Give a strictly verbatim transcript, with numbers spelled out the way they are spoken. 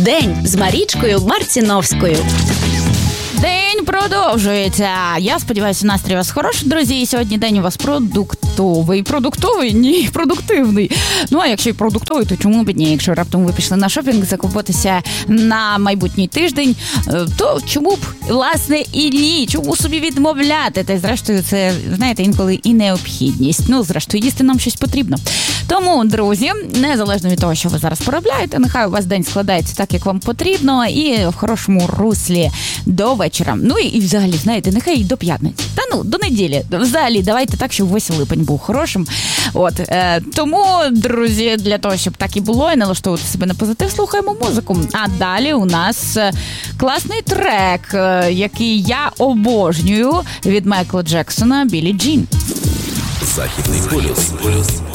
День з Марічкою Марціновською. День продовжується. Я сподіваюся, настрій у вас хороший, друзі. І сьогодні день у вас продуктовий. Продуктовий? Ні, продуктивний. Ну, а якщо й продуктовий, то чому б ні? Якщо раптом ви пішли на шопінг, закупитися на майбутній тиждень, то чому б, власне, і ні? Чому собі відмовляти? Та й зрештою, це, знаєте, інколи і необхідність. Ну, зрештою, їсти нам щось потрібно. Тому, друзі, незалежно від того, що ви зараз поробляєте, нехай у вас день складається так, як вам потрібно, і в хорошому руслі до вечора. Ну і, і взагалі, знаєте, нехай і до п'ятниці. Та ну, до неділі. Взагалі, давайте так, щоб весь липень був хорошим. От, е, тому, друзі, для того, щоб так і було, і налаштовувати себе на позитив, слухаємо музику. А далі у нас класний трек, е, який я обожнюю, від Майкла Джексона, «Біллі Джін». Західний полюс.